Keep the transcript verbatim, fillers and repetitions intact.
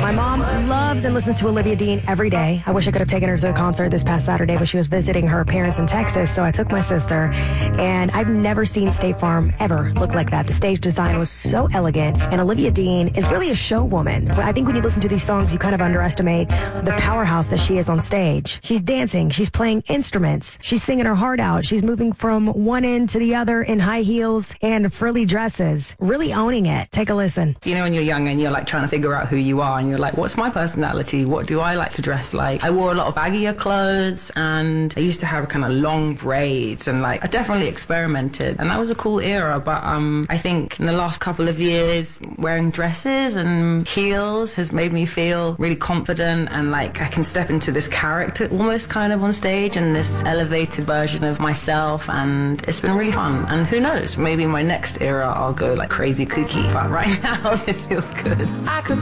My mom loves and listens to Olivia Dean every day. I wish I could have taken her to the concert this past Saturday, but she was visiting her parents in Texas, so I took my sister. And I've never seen State Farm ever look like that. The stage design was so elegant, and Olivia Dean is really a show woman. I think when you listen to these songs, you kind of underestimate the powerhouse that she is on stage. She's dancing, she's playing instruments, she's singing her heart out, she's moving from one end to the other in high heels and frilly dresses, really owning it. Take a listen. You know, when you're young and you're like trying to figure out who you are, and you're like, what's my personality? What do I like to dress like? I wore a lot of baggier clothes, and I used to have kind of long braids, and like I definitely experimented, and that was a cool era. But um, I think in the last couple of years, wearing dresses and heels has made me feel really confident, and like I can step into this character almost kind of on stage, and this elevated version of myself, and it's been really fun. And who knows, maybe in my next era I'll go like crazy kooky, but right now this feels good. I could